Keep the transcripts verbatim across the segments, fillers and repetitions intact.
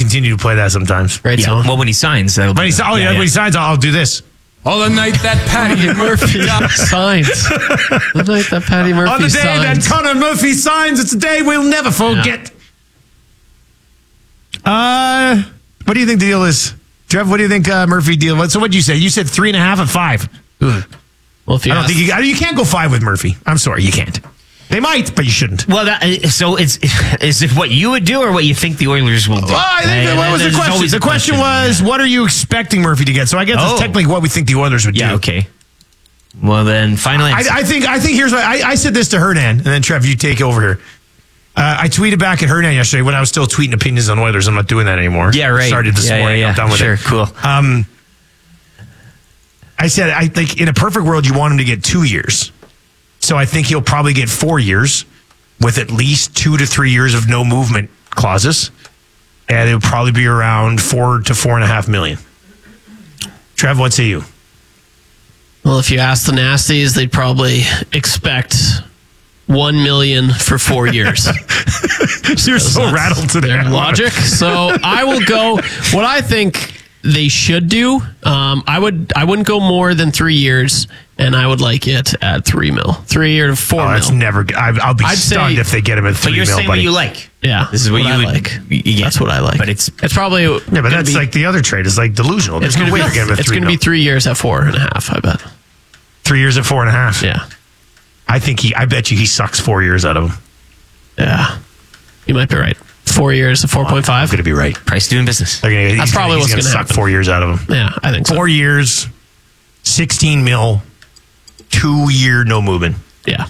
continue to play that sometimes. Right. Yeah. So. Well, when he signs, that'll When be he, oh, yeah, yeah, when yeah. he signs, I'll, I'll do this. On the night that Patty Murphy signs. The night that Patty Murphy On the day signs. that Connor Murphy signs, it's a day we'll never forget. Uh, what do you think the deal is? Trev, what do you think uh, Murphy deal? What, so what did you say? You said three and a half and five. Ugh. Well, if you I don't ask, think you, you can't go five with Murphy. I'm sorry, you can't. They might, but you shouldn't. Well, that, so it's is it what you would do or what you think the Oilers will do? Well, I think that, what was the There's question? always The a question, was, yeah. what are you expecting Murphy to get? So I guess Oh. it's technically what we think the Oilers would Yeah, do. okay. Well, then, final answer. I, I think I think here's what I, I said this to Hernan, and then Trev, you take over here. Uh, I tweeted back at Hernan yesterday when I was still tweeting opinions on Oilers. I'm not doing that anymore. yeah, right. Started this yeah, morning. Yeah, yeah. I'm done with sure, it. cool. Um, I said I think in a perfect world you want him to get two years. So I think he'll probably get four years with at least two to three years of no movement clauses, and it would probably be around four to four and a half million. Trev, what say you? well, if you ask the Nasties, they'd probably expect one million for four years. You're so That's rattled today. their logic. So I will go. What I think they should do. Um, I would. I wouldn't go more than three years, and I would like it at three mil, three or four Oh, mil. that's never. I, I'll be I'd stunned say- if they get him at But three you're mil, saying buddy. what you like. Yeah, This is what, you I would like. Yeah. That's what I like. But it's it's probably Yeah, but that's like the other trade is like delusional. There's it's no going way to you're getting him be at it's three going to mil. be three years at four and a half. I bet. Three years at four and a half. Yeah, I think he. I bet you he sucks four years out of him. yeah. You might be right. Four years at four point I'm five. going to be right. price doing business. They're gonna, That's he's probably gonna, what's he's gonna suck happen. four years out of him. Yeah, I think so. Four years, sixteen mil, two year no movement. Yeah.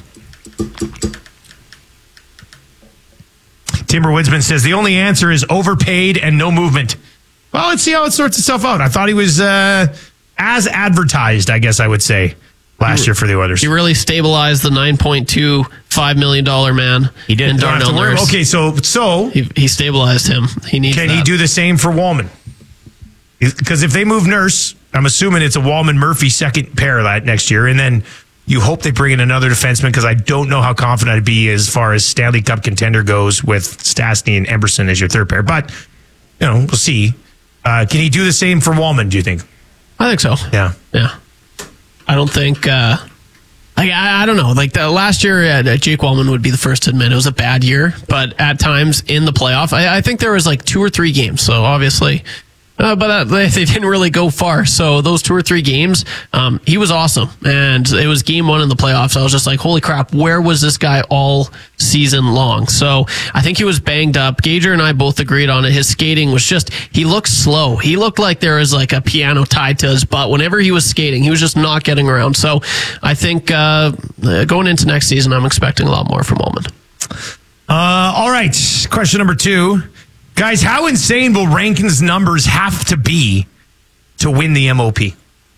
Timber Woodsman says the only answer is overpaid and no movement. Well, let's see how it sorts itself out. I thought he was uh, as advertised, I guess I would say, last year for the Oilers. He really stabilized the nine point two five million dollar man. He did. In Don't Don't have Darnell to worry- Nurse. Okay, so so He, he stabilized him. He needs. can he that. do the same for Wallman? Because if they move Nurse, I'm assuming it's a Wallman Murphy second pair that next year, and then you hope they bring in another defenseman. Because I don't know how confident I'd be as far as Stanley Cup contender goes with Stastny and Emberson as your third pair. But you know, we'll see. Uh, can he do the same for Wallman? Do you think? I think so. Yeah. Yeah. I don't think. Uh, I, I I don't know. Like the last year, uh, Jake Wallman would be the first to admit it was a bad year. But at times in the playoff, I, I think there was like two or three games. So obviously. Uh, but uh, they, they didn't really go far. So those two or three games, um, he was awesome. And it was game one in the playoffs. I was just like, holy crap, where was this guy all season long? So I think he was banged up. Gager and I both agreed on it. His skating was just, he looked slow. He looked like there was like a piano tied to his butt. Whenever he was skating, he was just not getting around. So I think uh, going into next season, I'm expecting a lot more from Ullman. Uh, all right. Question number two. Guys, how insane will Rankin's numbers have to be to win the M O P?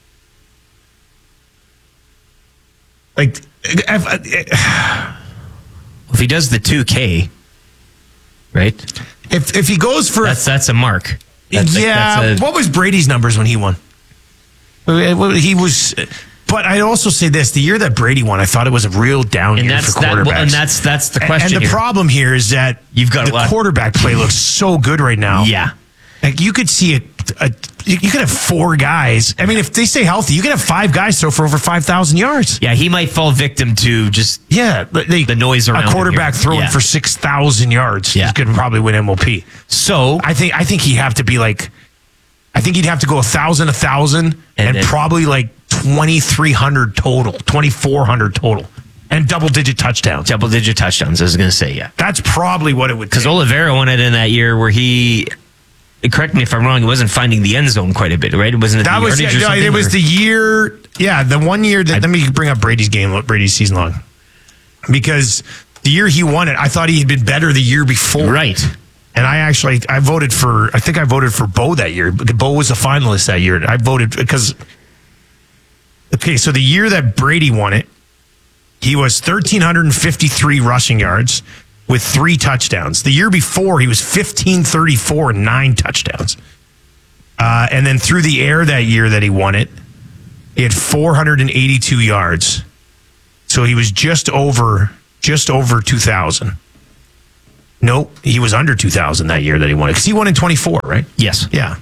Like, if, If he does the two K, right? if, if he goes for... That's that's a mark. That's, yeah, that's a- what was Brady's numbers when he won? He was... But I'd also say this: the year that Brady won, I thought it was a real down and year that's for that, quarterbacks. well, and that's that's the question. And the here. problem here is that You've got a the lot- quarterback play looks so good right now. Yeah. Like you could see a, a you could have four guys. I mean, if they stay healthy, you could have five guys throw for over five thousand yards. Yeah, he might fall victim to just Yeah, but they, the noise around a him quarterback here. throwing Yeah. for six thousand yards. Yeah. He could probably win M O P. so. I think I think he'd have to be like, I think he'd have to go a thousand, a thousand, and, And then- probably like twenty three hundred total, twenty four hundred total, and double digit touchdowns. Double digit touchdowns. I was going to say, yeah. That's probably what it would Because take. Oliveira won it in that year where he, correct me if I'm wrong, he wasn't finding the end zone quite a bit, right? It wasn't That the was yardage yeah, or no, something, it was or- the year, yeah, the one year that. Let me bring up Brady's game, Brady's season long, because the year he won it, I thought he had been better the year before, right. And I actually, I voted for, I think I voted for Bo that year. Bo was a finalist that year. I voted because, okay, so the year that Brady won it, he was one thousand three hundred fifty-three rushing yards with three touchdowns. The year before, he was fifteen thirty-four and nine touchdowns. Uh, and then through the air that year that he won it, he had four hundred eighty-two yards. So he was just over, just over two thousand. Nope, he was under two thousand that year that he won it because he won in twenty-four, right? Yes. Yeah.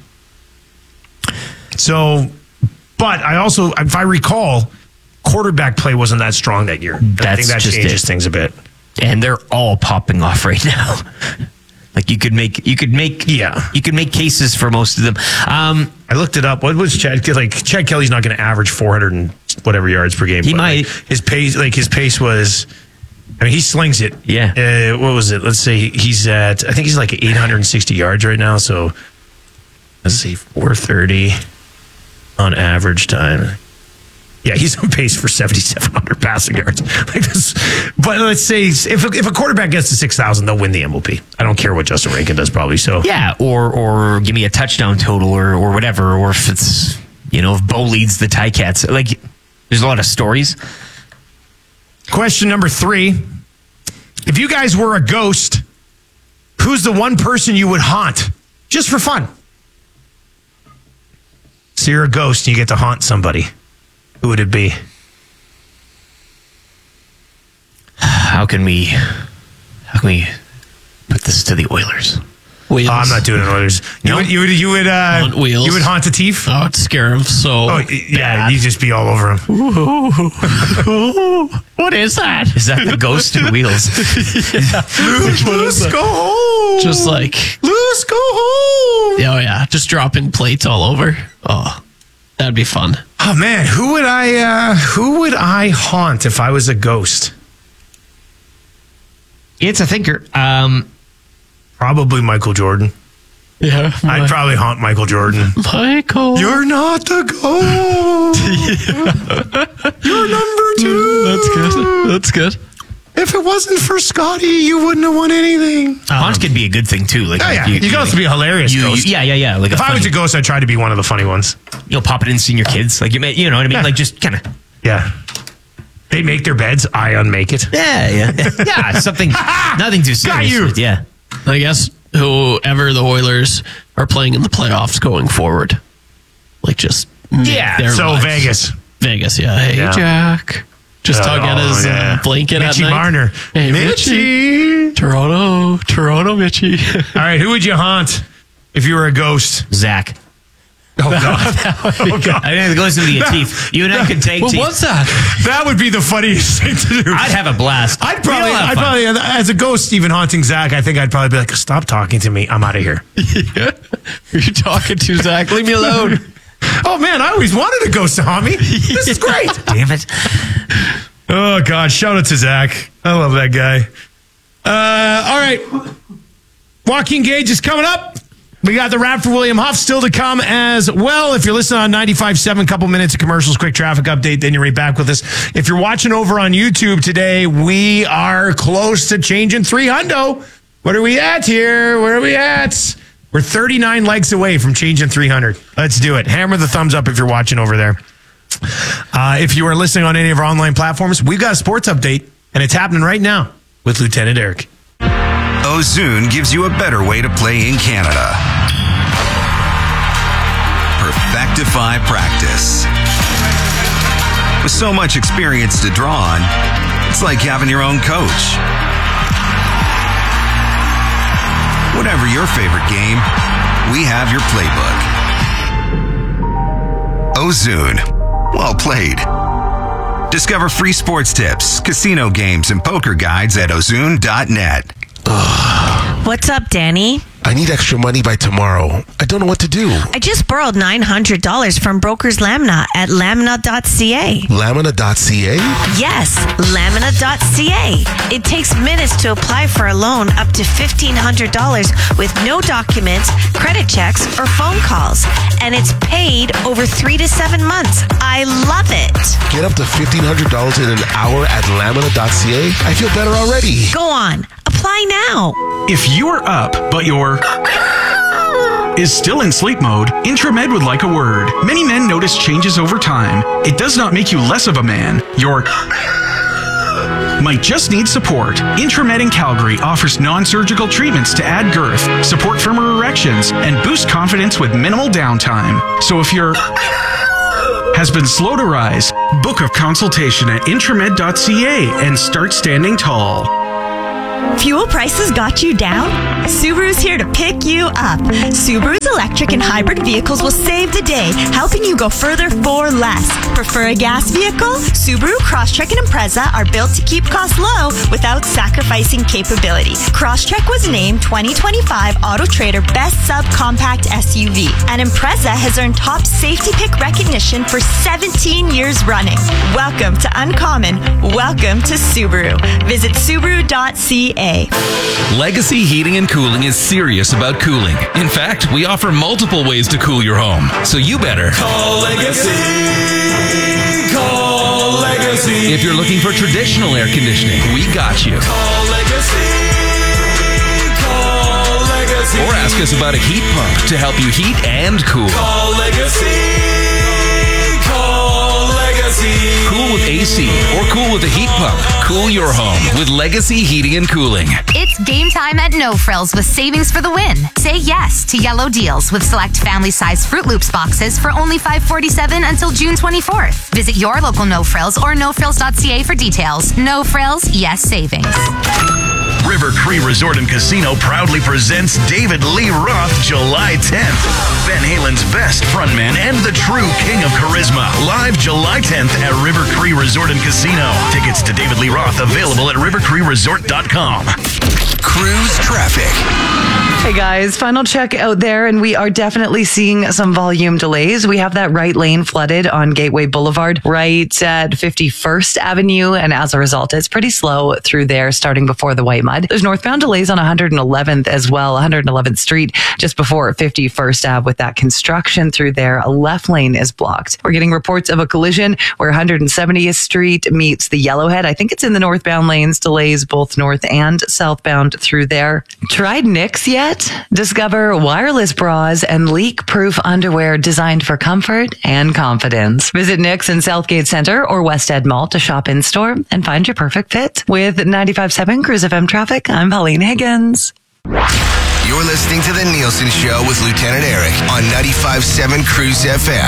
So, but I also, if I recall, quarterback play wasn't that strong that year. And I think That's that just changes it. things a bit. And they're all popping off right now. Like you could make, you could make, Yeah. you could make cases for most of them. Um, I looked it up. What was Chad? Like Chad Kelly's not going to average four hundred and whatever yards per game. He but, might. Like, his pace, like his pace was. I mean, he slings it. Yeah. Uh, what was it? Let's say he's at. I think he's like eight hundred sixty yards right now. So let's see, four thirty on average time. Yeah, he's on pace for seventy-seven hundred passing yards. Like this, but let's say if a, if a quarterback gets to six thousand, they'll win the M V P. I don't care what Justin Rankin does, probably. So yeah, or or give me a touchdown total or or whatever, or if it's, you know, if Bo leads the Ticats. Like, there's a lot of stories. Question number three: if you guys were a ghost, who's the one person you would haunt just for fun? So you're a ghost and you get to haunt somebody. Who would it be? How can we, how can we put this to the Oilers? Wheels. Oh, I'm not doing it. Oilers. You No? would, you would, you would, uh, Haunt wheels. you would haunt a thief. Oh, it'd scare him so Oh, yeah, bad. you just be all over him. What is that? Is that the ghost in Wheels? Luce, Luce, go home. Just like, Luce, go home. oh yeah, just dropping plates all over. Oh, that'd be fun. Oh man, who would I, uh, who would I haunt if I was a ghost? It's a thinker. Um, Probably Michael Jordan. Yeah, I'd probably haunt Michael Jordan. Michael. You're not the ghost. You're number two. That's good. That's good. If it wasn't for Scotty, you wouldn't have won anything. Haunts can be a good thing too. Like, Oh, yeah. you, You can also be a hilarious you- ghost. you- yeah, yeah, yeah. Like If a I was funny- a ghost, I'd try to be one of the funny ones. you know, pop it in, seeing your kids. Like you, may, you know what I mean? Yeah. Like just kind of. Yeah. They make their beds. I unmake it. Yeah, yeah, yeah. Something, nothing too serious. you. but yeah. I guess whoever the Oilers are playing in the playoffs going forward, like just make Yeah. their So lives. Vegas. Vegas, yeah. Hey, Yeah. Jack. Just Uh, tug at oh, his yeah. uh, blanket Mitchie at night. Marner. Hey, Mitchie. Toronto. Toronto, Mitchie. All right. Who would you haunt if you were a ghost? Zach. Oh, God. Oh, God. I mean, it goes into the teeth. You and I could take What teeth. was that? That would be the funniest thing to do. I'd have a blast. I'd probably, We'd all have I'd fun. probably, as a ghost, even haunting Zach, I think I'd probably be like, stop talking to me. I'm out of here. Who are you talking to, Zach? Leave me alone. Oh, man, I always wanted a ghost to haunt me. This is great. Damn it. Oh, God. Shout out to Zach. I love that guy. Uh, all right. Joaquin Gage is coming up. We got the rap for William Huff still to come as well. If you're listening on ninety-five point seven, couple minutes of commercials, quick traffic update, then you're right back with us. If you're watching over on YouTube today, we are close to changing three hundo. What are we at here? Where are we at? We're thirty-nine likes away from changing three hundred. Let's do it. Hammer the thumbs up if you're watching over there. Uh, if you are listening on any of our online platforms, we've got a sports update, and it's happening right now with Lieutenant Eric. Ozune gives you a better way to play in Canada. Perfectify practice. With so much experience to draw on, it's like having your own coach. Whatever your favorite game, we have your playbook. Ozune. Well played. Discover free sports tips, casino games, and poker guides at ozune dot net. What's up, Danny? I need extra money by tomorrow. I don't know what to do. I just borrowed nine hundred dollars from Brokers Lamina at lamina dot c a. Lamina dot c a? Yes, lamina dot c a. It takes minutes to apply for a loan up to fifteen hundred dollars with no documents, credit checks, or phone calls. And it's paid over three to seven months. I love it. Get up to fifteen hundred dollars in an hour at lamina dot c a? I feel better already. Go on. Apply now. If you're up, but your is still in sleep mode, Intramed would like a word. Many men notice changes over time. It does not make you less of a man. Your might just need support. Intramed in Calgary offers non-surgical treatments to add girth, support firmer erections, and boost confidence with minimal downtime. So if your has been slow to rise, book a consultation at intramed dot c a and start standing tall. Fuel prices got you down? Subaru's here to pick you up. Subaru's electric and hybrid vehicles will save the day, helping you go further for less. Prefer a gas vehicle? Subaru, Crosstrek, and Impreza are built to keep costs low without sacrificing capability. Crosstrek was named twenty twenty-five Auto Trader Best Subcompact S U V, and Impreza has earned top safety pick recognition for seventeen years running. Welcome to Uncommon. Welcome to Subaru. Visit Subaru dot C A. Legacy Heating and Cooling is serious about cooling. In fact, we offer multiple ways to cool your home. So you better Call Legacy. Call Legacy. If you're looking for traditional air conditioning, we got you. Call Legacy. Call Legacy. Or ask us about a heat pump to help you heat and cool. Call Legacy. Call Legacy. Cool with A C or cool with a heat pump. Cool your home with Legacy Heating and Cooling. It's game time at No Frills with savings for the win. Say yes to yellow deals with select family-sized Fruit Loops boxes for only five forty-seven until June twenty-fourth. Visit your local No Frills or no frills dot c a for details. No Frills, yes savings. River Cree Resort and Casino proudly presents David Lee Roth July tenth. Van Halen's best frontman and the true king of charisma. Live July tenth at River Cree Resort and Casino. Tickets to David Lee Roth available at river cree resort dot com. Cruise traffic. Hey guys, final check out there, and we are definitely seeing some volume delays. We have that right lane flooded on Gateway Boulevard right at fifty-first Avenue, and as a result, it's pretty slow through there starting before the White Mud. There's northbound delays on one hundred eleventh as well, one hundred eleventh Street, just before fifty-first Ave with that construction through there. A left lane is blocked. We're getting reports of a collision where one hundred seventieth Street meets the Yellowhead. I think it's in the northbound lanes, delays both north and southbound through there. Tried Knix yet? Discover wireless bras and leak-proof underwear designed for comfort and confidence. Visit Knix in Southgate Center or West Ed Mall to shop in-store and find your perfect fit. With ninety-five point seven Cruise F M Traffic, I'm Pauline Higgins. You're listening to The Nielsen Show with Lieutenant Eric on ninety-five point seven Cruise F M.